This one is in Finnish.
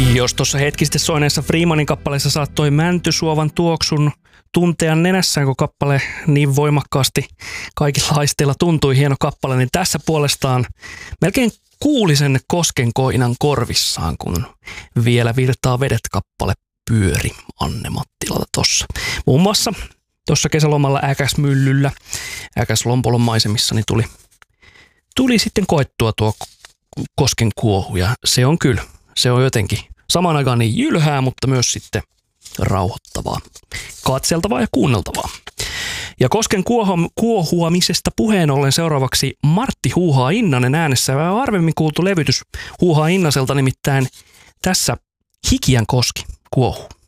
Jos tuossa hetki sitten soineessa Freemanin kappaleessa saattoi mäntysuovan tuoksun tuntea nenässään, kun kappale niin voimakkaasti kaikilla haisteilla tuntui hieno kappale, niin tässä puolestaan melkein kuuli sen koskenkoinan korvissaan, kun Vielä virtaa vedet -kappale pyöri Anne Mattilalta tossa. Muun muassa tuossa kesälomalla Äkäsmyllyllä, Äkäslompolon maisemissa, niin tuli sitten koettua tuo kosken kuohu, ja se on kyllä, se on jotenkin samaan aikaan niin jylhää, mutta myös sitten rauhoittavaa, katseltavaa ja kuunneltavaa. Ja kosken kuohuamisesta puheen ollen seuraavaksi Martti Huuhaa Innanen äänessä. Vähän harvemmin kuultu levytys Huuhaa Innaselta, nimittäin tässä Hikiän koski kuohuu.